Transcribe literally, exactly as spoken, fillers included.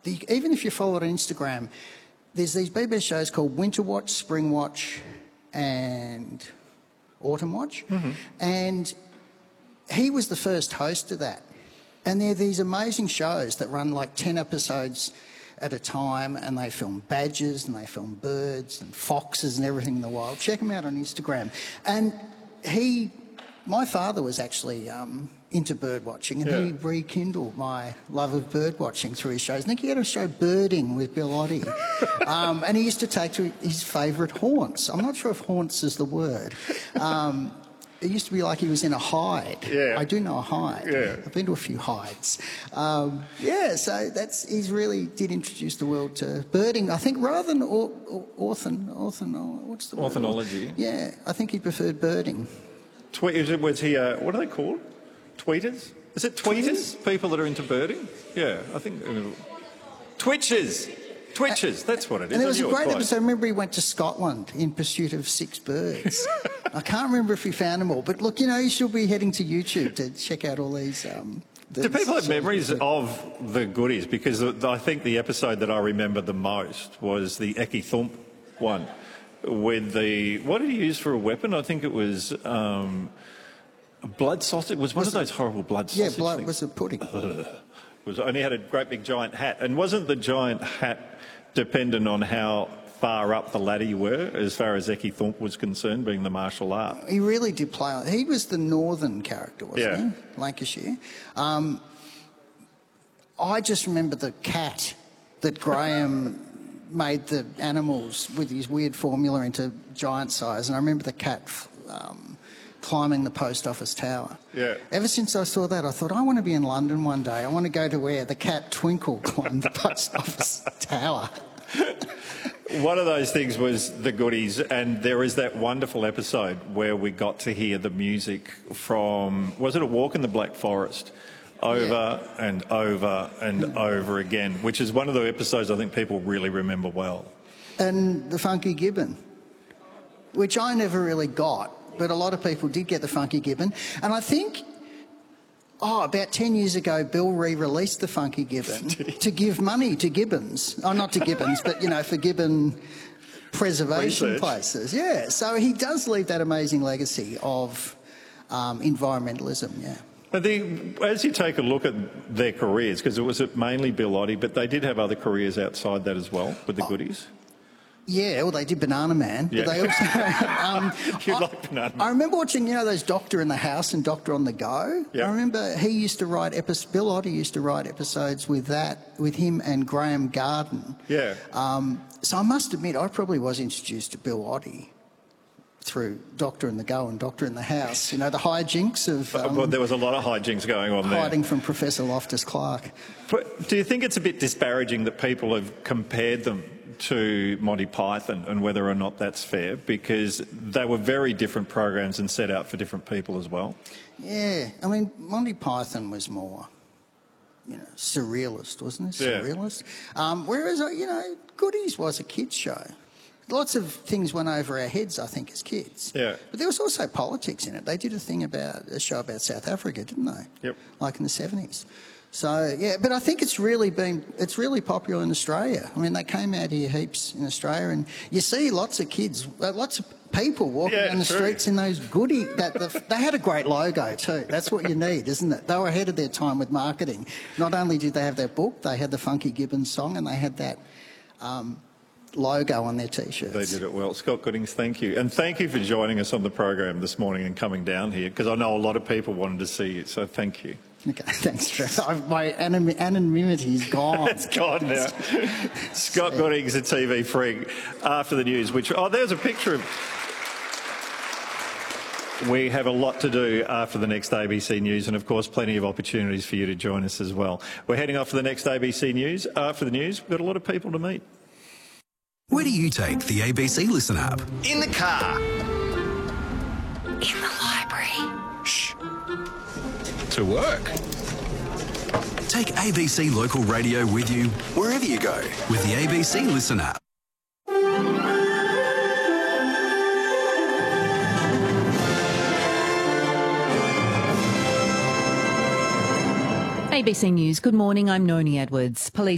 the, even if you follow it on Instagram, there's these B B C shows called Winter Watch, Spring Watch and Autumn Watch. Mm-hmm. And he was the first host of that. And they're these amazing shows that run like ten episodes at a time, and they film badgers and they film birds and foxes and everything in the wild. Check them out on Instagram. And he, my father was actually um, into bird watching, and yeah. he rekindled my love of bird watching through his shows. I think he had a show, Birding, with Bill Oddie. um, and he used to take to his favourite haunts. I'm not sure if haunts is the word. Um, It used to be like he was in a hide. Yeah. I do know a hide. Yeah. I've been to a few hides. Um, yeah, so that's he's really did introduce the world to birding. I think rather than or, or, orthan, orthan, what's the word? Ornithology. Yeah, I think he preferred birding. Tweet, was he, uh, what are they called? Tweeters? Is it tweeters? tweeters? People that are into birding? Yeah, I think... Uh, Twitchers! Twitchers, that's what it is. And there was a great quite. episode. I remember he went to Scotland in pursuit of six birds. I can't remember if he found them all. But look, you know, you should be heading to YouTube to check out all these... Um, Do people have memories of the goodies? Because I think the episode that I remember the most was the Eki Thump one with the... What did he use for a weapon? I think it was um, blood sausage. It was one was of it, those horrible blood yeah, sausage blood, things. was it pudding? Ugh. Was only had a great big giant hat. And wasn't the giant hat dependent on how far up the ladder you were, as far as Eki Thump was concerned, being the martial art? He really did play... He was the northern character, wasn't yeah. he? Lancashire. Um, I just remember the cat that Graham made the animals with his weird formula into giant size, and I remember the cat... Um, climbing the post office tower. Yeah. Ever since I saw that, I thought, I want to be in London one day. I want to go to where the cat Twinkle climbed the post office tower. One of those things was the goodies, and there is that wonderful episode where we got to hear the music from, was it A Walk in the Black Forest? Over yeah. and over and over again, which is one of the episodes I think people really remember well. And the Funky Gibbon, which I never really got. But a lot of people did get the Funky Gibbon. And I think, oh, about ten years ago, Bill re-released the Funky Gibbon to give money to gibbons. Oh, not to gibbons, but, you know, for gibbon preservation Research. places. Yeah, so he does leave that amazing legacy of um, environmentalism, yeah. The, as you take a look at their careers, because it was mainly Bill Oddie, but they did have other careers outside that as well, with the goodies. Yeah, well, they did Banana Man, yeah. but they also... um, you I, like Banana Man. I remember watching, you know, those Doctor in the House and Doctor on the Go. Yeah. I remember he used to write episodes... Bill Oddie used to write episodes with that, with him and Graham Garden. Yeah. Um, so I must admit, I probably was introduced to Bill Oddie through Doctor in the Go and Doctor in the House. You know, the hijinks of... Um, well, there was a lot of hijinks going on there. Hiding from Professor Loftus-Clark. But do you think it's a bit disparaging that people have compared them to Monty Python, and whether or not that's fair, because they were very different programs and set out for different people as well? Yeah, I mean, Monty Python was more, you know, surrealist, wasn't it? Yeah. Surrealist. Um, whereas, uh, you know, Goodies was a kids' show. Lots of things went over our heads, I think, as kids. Yeah. But there was also politics in it. They did a thing about, a show about South Africa, didn't they? Yep. Like in the seventies. So, yeah, but I think it's really been, it's really popular in Australia. I mean, they came out here heaps in Australia, and you see lots of kids, lots of people walking yeah, down the true. streets in those goodie, that the, they had a great logo too. That's what you need, isn't it? They were ahead of their time with marketing. Not only did they have their book, they had the Funky Gibbons song, and they had that um, logo on their T-shirts. They did it well. Scott Goodings, thank you. And thank you for joining us on the program this morning and coming down here, because I know a lot of people wanted to see you, so thank you. Okay, thanks, Trevor. My anim- anonymity is gone. It's gone now. Scott Goodings, a T V freak, after the news, which, oh, there's a picture of... We have a lot to do after the next A B C News, and of course plenty of opportunities for you to join us as well. We're heading off for the next A B C News. After the news, we've got a lot of people to meet. Where do you take the A B C Listen app? In the car. In the library. Shh. To work. Take A B C Local Radio with you wherever you go with the A B C Listen app. A B C News, good morning, I'm Noni Edwards. Police